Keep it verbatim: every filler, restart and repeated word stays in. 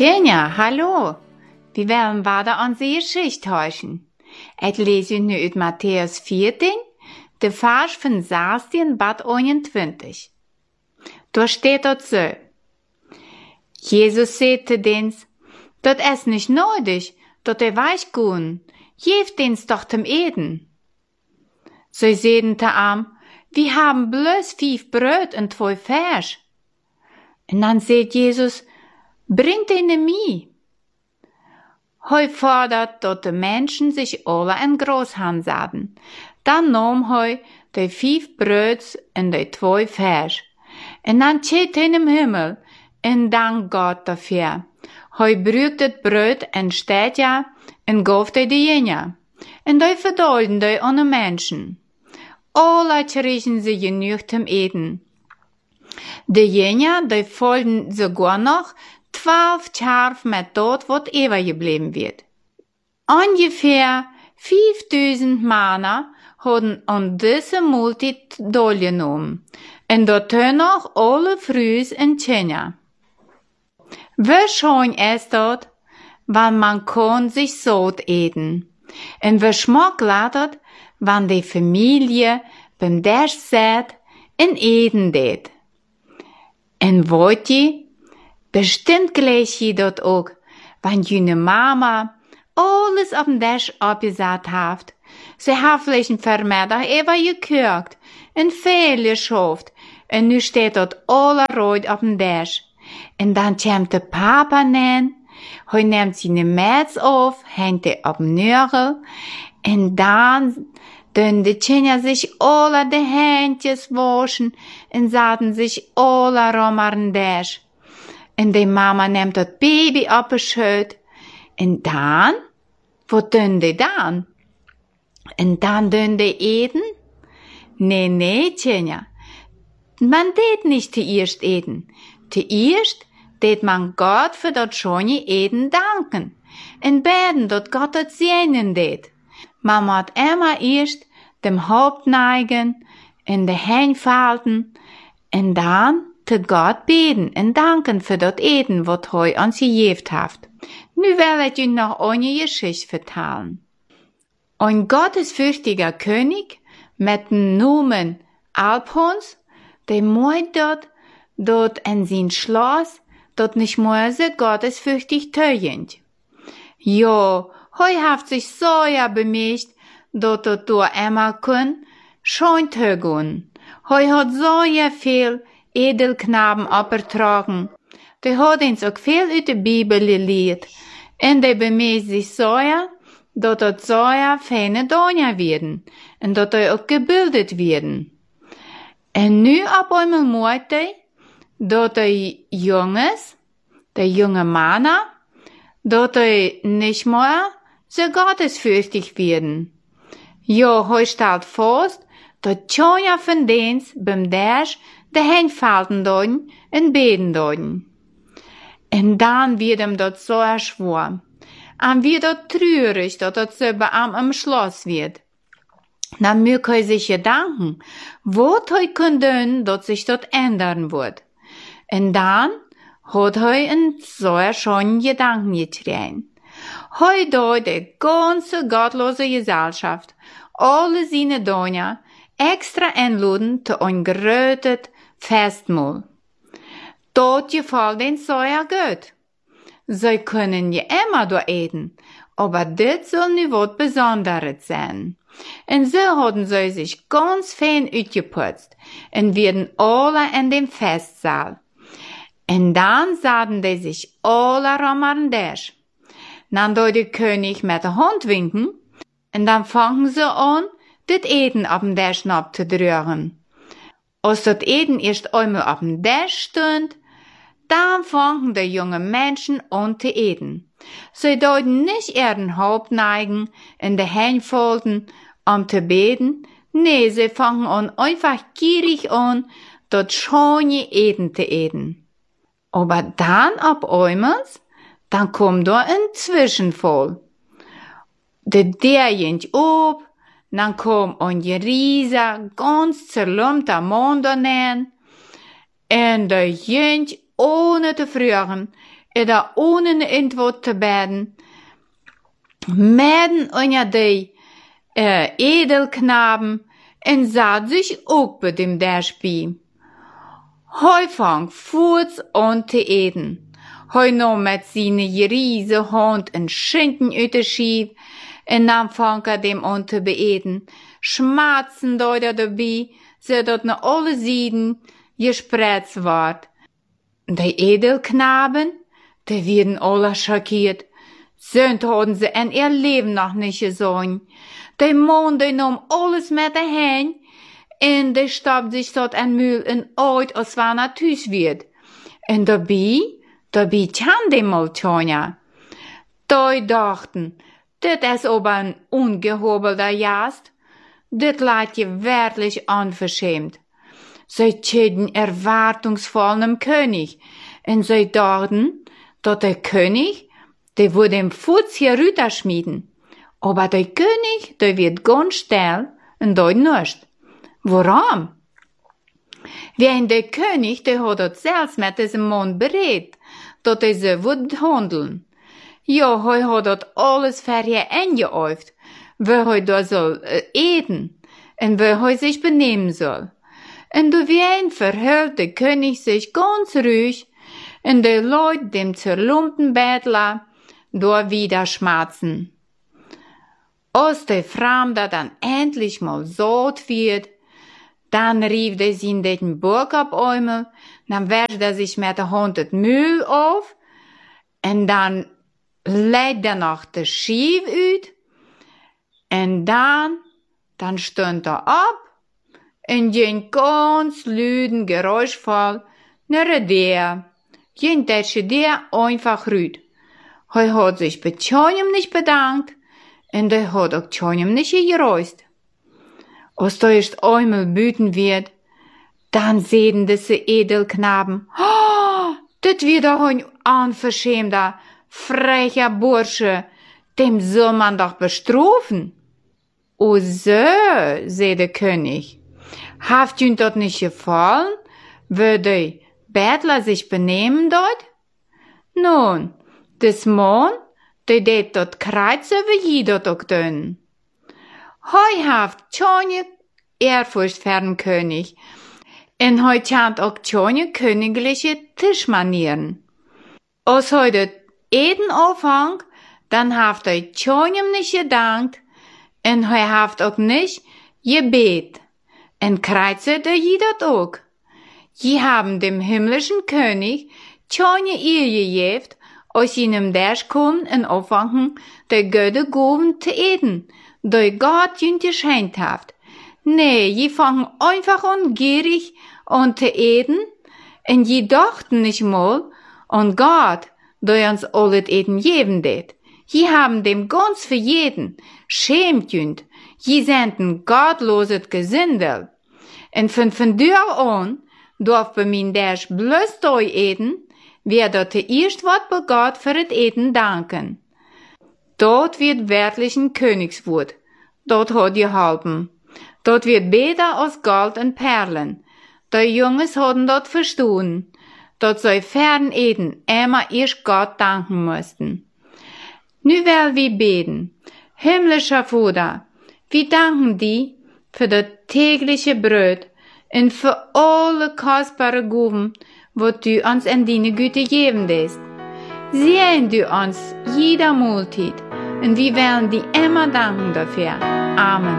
Tjena, hallo. Vi willen verder onze Geschichte hören. Ik lees u nu uit Matthäus veertien, de vers van zestien tot eenentwintig. Daar steht dort so. Jesus sagte dens, dat is nicht nodig, dat er weichgehen, geeft dens doch zum Eden. Sie zeiden te ihm, wir haben bloß fünf Brot und zwei Fisch. Und dann sagt Jesus, bringt ihnen mir. Hij fordert, dat de Menschen sich alle in Großhand zaten. Dann nahm hij de fünf Brot und de zwei Fisch. Und dann zählt er in den Himmel und dank Gott dafür. Hij brügt het Brot en steht ja und gaf de jenen. Und de verdeuten de an de Menschen. Alle kregen sie genug zum Eden. De jenen, die folgen sogar noch twaalf Schafe mit dort, wat übergeblieben wird. Ungefähr fünftausend Männer haben an diese Multit teilgenommen. Und dort noch alle Frühs in China. Wie schön ist dort, wenn man kann sich satt eten. Und wie Geschmack lädt, wenn die Familie beim Tisch sitzt und eten det. Und wollt ihr, bestimmt gleich je dort auch, wenn jene Mama alles auf dem Tisch abgesagt hat. Sie hat vielleicht ein Vermieter über gekürkt und viel geschafft und nu steht dort alle rot auf dem Tisch. Und dann kommt der Papa nein, er nimmt seine Metz auf, hängt die auf dem Nörgel und dann dann die Kinder sich alle die Händchen waschen und sahen sich alle rum an den Tisch. Und die Mama nimmt das Baby auf den Schoß. Und dann, was tun die dann? Und dann tun die eten? Nee, nee, Tjena. Man tät nicht zuerst eten. Zuerst tät man Gott für das schöne Eden danken. Und beten, dass Gott das segnen tät. Man muss immer erst dem Haupt neigen, in die Hände falten, und dann zu Gott beten und danken für das Eden, was er uns gegeben hat. Nu will ich Ihnen noch eine Geschichte erzählen. Ein gottesfürchtiger König mit dem Namen Alphons, der meint dort, dort in sein Schloss, dort nicht mehr so gottesfürchtig tögend. Ja, er hat sich so ja bemüht, dort er durch immer kun, schon tögen. Er hat so ja viel Edelknaben abgetragen. Die hat uns auch viel aus der Bibel gelehrt. Und die bemüht sich so ja, dort er so ja feine Donner werden. Und dort er auch gebildet werden. Und nu ab einmal meinte, dort er Junges, der junge Männer, dort er nicht mehr so gottesfürchtig werden. Ja, er stellt fest, dass Tjonja von dens beim Tisch de Hände falten dort und beten dort. Und dann wird ihm dort so erschworen. Und wird dort traurig, dass dort so bei ihm im Schloss wird. Dann mögt er sich gedanken, was er kann tun, dass sich dort ändern wird. Und dann hat er einen so schönen Gedanken getragen. Er dort die ganze gottlose Gesellschaft, alle seine Donner, extra einladen zu ein gerötet Festmahl. Dort gefällt den so ja gut. Sie können ja immer dort eten, aber das soll nicht was Besonderes sein. Und so hatten sie sich ganz fein ausgeputzt und werden alle in dem Festsaal. Und dann sahen die sich alle rum an den Tisch. Dann dort der König mit der Hand winken und dann fangen sie an, das Eden auf dem Tisch abzudrücken. Als das Eden erst einmal auf dem Tisch stund, dann fangen die jungen Menschen an zu eten. Sie deuten nicht ihren Haupt neigen, in die Hände folgen, um zu beten. Nee, sie fangen an einfach gierig an, das schöne Eden zu eten. Aber dann ab einmal, dann kommt da ein Zwischenfall. Der derjent ob, dann kom ein riesiger, ganz zerlumpter Mann daneben, und der jent ohne te fragen, oder ohne een antwoord te beden, meden onder die äh, Edelknaben en zat sich ook bij dem derspie. Hoi fang voets an te eten. Hoi nam met seine riese hand en Schinken uit de schief en nam fanka dem an te beeten. Schmatzen deuder dabei, zodat na alle Sieden gespreizt ward. Die Edelknaben, die werden alle schockiert. Zönt hadden ze en ihr Leben noch nicht gesehen. Die Mann, die nahm alles mit daheim, en die stapt sich dort ein Mühl in uit, als wanneer thuis wird. En dabei, dabei tjan die mal tjanja. Die dachten, dit is aber ein ungehobelter Jast. Dit laat je werkelijk onverschämt. Zij tjeden erwartungsvoll nem König, en zij dachten, dat der König, der würde im Fuß hier rüberschmieden. Aber der König, der wird ganz still und dort nicht. Warum? Wenn der König, der hat dort selbst mit diesem Mann berät, dass er so wird handeln. Ja, er hat dort alles für ihr eingeäuft, wie er da soll äh, eten und wie er sich benehmen soll. Und wie verhält der König sich ganz ruhig und die Leute dem zerlumpten Bettler da wieder schmerzen. Als der Fremde dann endlich mal satt wird, dann rief der sie in den Burg ab einmal, dann wäscht er sich mit der Hand das Müll auf, und dann legt er noch das Schiff uit, und dann, dann stund er ab, und ging ganz lüden geräuschvoll nach der, ging tätsche der einfach rüd. Er hat sich bei keinem nicht bedankt, und er hat auch keinem nicht gereust. Als da erst einmal wütend wird, dann sehen diese Edelknaben, oh, das wird doch ein unverschämter, frecher Bursche, dem soll man doch bestrafen. O so, sagt der König, haft ihnen dort nicht gefallen, wie die Bettler sich benehmen dort? Nun, das Mann, der det dort kreuze wie jeder dort dünn. Hoi haft tjonje Ehrfurcht für den König, en hoi tjant auch tjonje königliche Tischmanieren. Als hoi det Eden aufhang, dann haft hoi tjonjem nicht gedankt, en hoi haft auch nicht gebet, en kreuze der jeder auch. Je haben dem himmlischen König tjonje ihr gejeft, als ihnen dersch kommen en aufwangen, der Götte goven te eten, die Gott ihnen geschenkt hat. Nee, je fangen einfach an gierig an te eten, en je dachten nicht mal an Gott, der uns alles eten geben det. Je haben dem ganz für jeden, schämt jünd, je senden gottloses Gesindel. En von von dür an, darf bei min dersch bloß doi eten, wer dort der erst wat bei Gott für het Eten danken. Dort wird wirklich ein Königswut. Dort hat geholfen. Dort wird besser als Gold und Perlen. Die Jungs haben dort verstanden. Dort soll fern Eden immer erst Gott danken mussten. Nu will wir beten. Himmlischer Vater, wir danken dir für das tägliche Brot und für alle kostbare Gaben, was du uns in deine Güte geben lässt. Sehen du uns jeder Mahlzeit und wir werden dir immer danken dafür. Amen.